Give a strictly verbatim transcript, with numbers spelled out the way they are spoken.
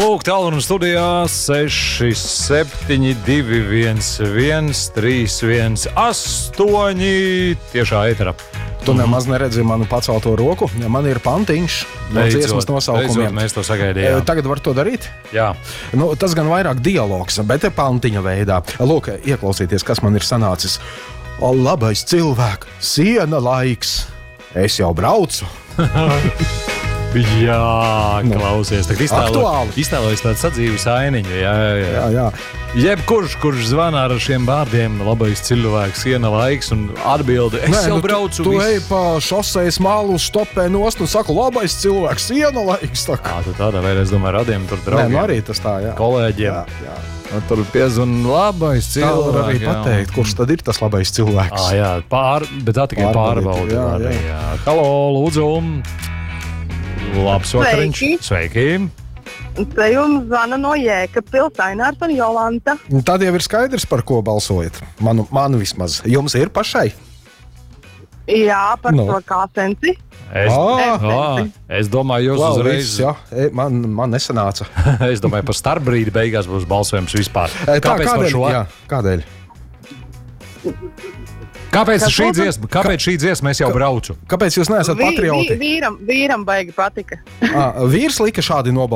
Lūk, tālruni studijā seši septiņi divi viens viens trīs viens astoņi tiešā ēterā. Tu nemaz neredzi manu pacelto roku, ja man ir pantiņš no Beidzot, dziesmas nosaukumiem. beidzot, mēs to sagaidījām. Tagad var to darīt? Jā. Nu, tas gan vairāk dialogs, bet te pantiņa veidā. Lūk, ieklausieties, kas man ir sanācis. O, labais cilvēk, siena laiks, es jau braucu. Jā, klausies. Tagad iztēlo, Aktuāli. iztēlojas tādu sadzīves ainiņu. Jā, jā. Jā, jā. Jebkurš, kurš zvana ar šiem vārdiem, labais cilvēks, siena laiks un atbildi, es Nē, jau nu, braucu. Tu, tu viss. ej pa šosejas malu, stopē nost un saka, labais cilvēks, siena laiks. Tā kā. Jā, tad tādā veidā, es domāju, radiem tur Nē, draugiem. nu arī tas tā, jā. Kolēģiem. Jā, jā. Nu, tur piezvan labais Tā var cilvēks. arī pateikt, kurš tad ir tas labais cilvēks. Ah, jā, pār, bet tā tikai Pārbaudīt, pārbauda. jā, var, jā. jā. Halo, lūdzu. Labs vakariņš. Sveiki. Te jums zvana no Jēkabpils, Ainārs un Jolanta. Un tad jau ir skaidrs, par ko balsojat. Manu, manu vismaz. Jums ir pašai? Jā, par Nu. to kā sensi. Es, Ā. Ā, es domāju, jūs Wow, uzreiz. viss, jā. E, man, man nesanāca. Es domāju, par starpbrīdi beigās būs balsojums vispār. E, Tā, Kāpēc par kādēļ? šo? Jā, kādēļ? Kāpēc Kas šī lūdzu? dziesma? Kāpēc šī dziesma es jau braucu? Kāpēc jūs neesat Vi- vi- patrioti? Vīram, vīram baigi patika. À, vīrs lika šādi nobalsot.